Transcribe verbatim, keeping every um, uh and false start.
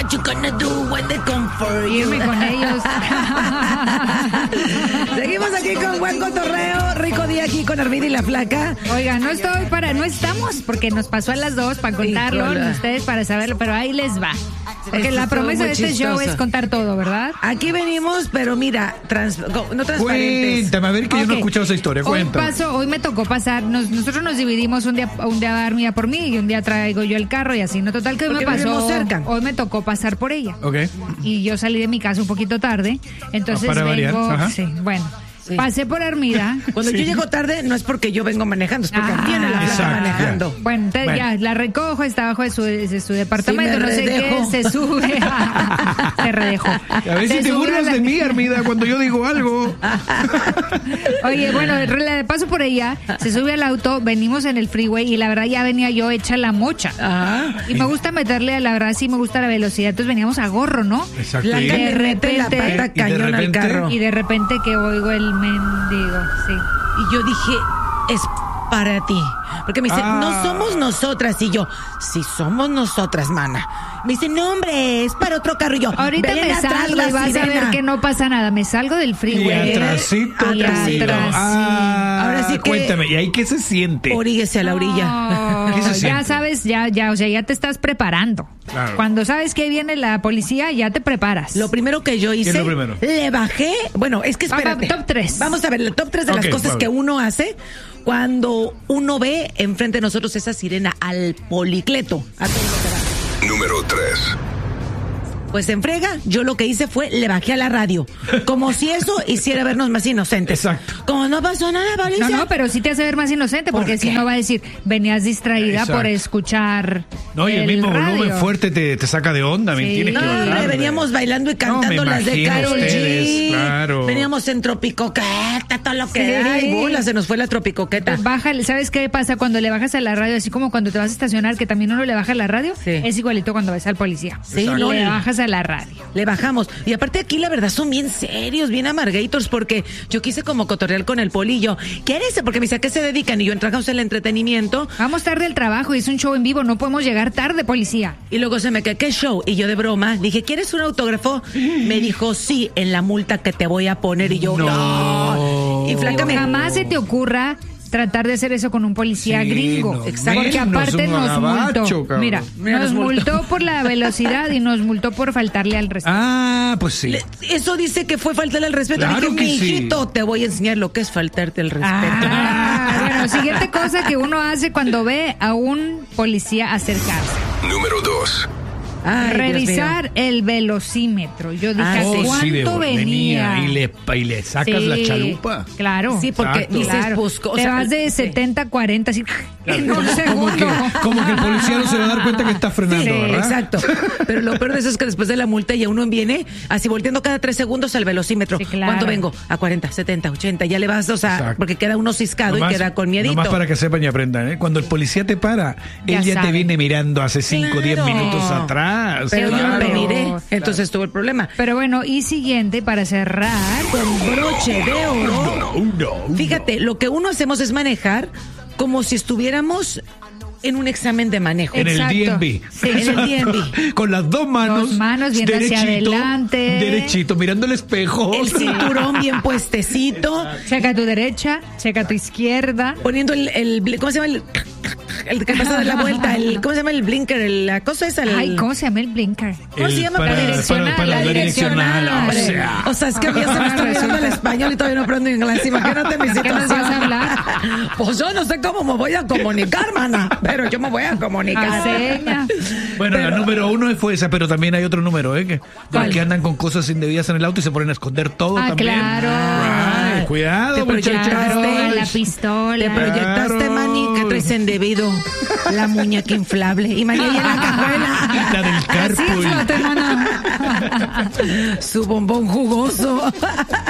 what you gonna do when they come for you. Irme con ellos. Seguimos aquí con buen cotorreo. Rico día aquí con Armida y la Flaca. Oiga, no estoy para, no estamos, porque nos pasó a las dos para contarlo, Híjola. ustedes para saberlo, pero ahí les va. Porque Esto la estuvo promesa muy de este chistoso. show es contar todo, ¿verdad? Aquí venimos, pero mira, trans, no transparentes. Cuéntame, a ver que yo no he Ok. escuchado esa historia, Hoy cuéntame. paso, hoy me tocó pasar, nos- nosotros nos dividimos un día, un día Armida por mí y un día traigo yo el carro y así, no total que hoy me Porque vivimos pasó, cerca. hoy me tocó pasar por ella. Ok. Y yo salí de mi casa un poquito tarde, entonces Ah, para vengo, variar, ajá. sí, bueno, Sí. pasé por Armida. Cuando Sí. yo llego tarde, no es porque yo vengo manejando, es porque Ah, viene la Flaca exacto, manejando. Bueno, entonces Bueno. ya la recojo, está abajo de su, de su departamento, Sí, me no sé redejo. qué, se sube, se redejó. A ver Se si te sube burlas a la- de mí, Armida, cuando yo digo algo. Oye, bueno, de paso por ella, se sube al auto, venimos en el freeway y la verdad ya venía yo hecha la mocha. Ah, Y me gusta meterle, la verdad sí me gusta la velocidad, entonces veníamos a gorro, ¿no? Exacto. Flaca Y- de le mete la repente- pata y de cañón al repente- carro. Y de repente que oigo el mendigo, sí. Y yo dije, es para ti. Porque me dice, Ah. no somos nosotras. Y yo, sí somos nosotras, mana. Me dice, no, hombre, es para otro carro. Y yo, Ahorita "Ven me atrás salgo la y vas a sirena". ver que no pasa nada. Me salgo del Y freeway. atrasito, Y atrasito. atrás, Ah, Ahora sí que- cuéntame, ¿y ahí qué se siente? Oríguese a la orilla. No, ¿Qué se ya siente? sabes, ya, ya, o sea, ya te estás preparando. Claro. Cuando sabes que viene la policía, ya te preparas. Lo primero que yo hice, es lo primero? le bajé, bueno, es que Va, va, espérate. top tres. Vamos a ver, el top tres de Ok, las cosas vamos. que uno hace cuando uno ve enfrente de nosotros esa sirena al policleto. A todo lo que da. Número tres. Pues en frega, yo lo que hice fue le bajé a la radio. Como si eso hiciera vernos más inocentes. Exacto. Como no pasó nada, policía. No, no, pero sí te hace ver más inocente, ¿Por porque si qué? no va a decir, venías distraída Exacto. por escuchar. No, y el, mismo radio. volumen fuerte te, te saca de onda, ¿me Sí. entiendes? No, que hombre, bajarle. veníamos bailando y cantando No, me las de imagino Karol ustedes, G. claro. Veníamos en Tropicoqueta, todo lo que Sí. da. Ay, bola, se nos fue la Tropicoqueta. Bájale, ¿sabes qué pasa cuando le bajas a la radio? Así como cuando te vas a estacionar, que también uno le baja a la radio. Sí. Es igualito cuando ves al policía. Sí, no, le le- bajas a la radio. Le bajamos. Y aparte aquí la verdad son bien serios, bien amargators, porque yo quise como cotorrear con el polillo. ¿Qué eres? Porque me dice, ¿a qué se dedican? Y yo entramos en el entretenimiento. Vamos tarde al trabajo y es un show en vivo, no podemos llegar tarde, policía. Y luego se me quedó, ¿qué show? Y yo de broma dije, ¿quieres un autógrafo? Me dijo, sí, en la multa que te voy a poner. Y yo, no. No. Y flaca me... Jamás se te ocurra tratar de hacer eso con un policía Sí, gringo. no, Exacto. Porque menos aparte un nos gabacho, multó. cabrón. Mira, Mira, nos nos multó. multó por la velocidad y nos multó por faltarle al respeto. Ah, pues sí. Le- Eso dice que fue faltarle el respeto. Claro dije, que sí. mijito, te voy a enseñar lo que es faltarte el respeto. Ah, bueno, siguiente cosa que uno hace cuando ve a un policía acercarse. Número dos. Ay, Dios Revisar el velocímetro. Yo dije, Ah, ¿hace sí. cuánto sí, de- venía? Y le, y le sacas Sí, la chalupa. Claro. Sí, porque Exacto. dices, Claro. pues, o Te sea, vas de sí. setenta a cuarenta así, en un Como segundo. que, como que el policía no se va a dar cuenta que está frenando, Sí, ¿verdad? exacto. Pero lo peor de eso es que después de la multa ya uno viene así volteando cada tres segundos al velocímetro. Sí, claro. ¿Cuánto vengo? A cuarenta, setenta, ochenta. Ya le vas, o sea, Exacto. porque queda uno ciscado Nomás- y queda con miedito. Nomás para que sepan y aprendan, ¿eh? Cuando el policía te para, Ya él ya sabe. te viene mirando hace cinco o diez Claro. minutos atrás. Pero yo no Claro. me miré, entonces tuvo el problema. Pero bueno, y siguiente, para cerrar. Con broche de oro. Uno, uno. Fíjate, lo que uno hacemos es manejar como si estuviéramos en un examen de manejo. En el Exacto. D M V. Sí, en el D M V. Con las dos manos. Dos manos viendo hacia adelante. Derechito, mirando el espejo. El cinturón bien puestecito, Checa tu derecha, checa tu izquierda. poniendo el, el bl- ¿cómo se llama? El, el que pasa de la vuelta, el, ¿cómo se llama el blinker? El- la cosa esa, el, Ay, ¿cómo se llama el blinker? ¿cómo se El llama? para- La direccional, para- para la la direccional, direccional. o sea. O sea, es que a mí ya se me está olvidando el español y todavía no aprendo inglés. Imagínate mi ¿Qué nos situación. vas a hablar? Pues yo no sé cómo me voy a comunicar, mana, pero yo me voy a comunicar. A seña. Bueno, la número uno fue esa, pero también hay otro número, ¿eh? Que, de ¿Cuál? los que andan con cosas indebidas en el auto y se ponen a esconder todo Ah, también. claro. Ay, cuidado, Te proyectaste. muchachos. Claro, la pistola. Te proyectaste, Claro. Manny, que traes indebido. La muñeca inflable. Y María ya en la cajuela. La del Así carpool. es, hermano. Su bombón jugoso.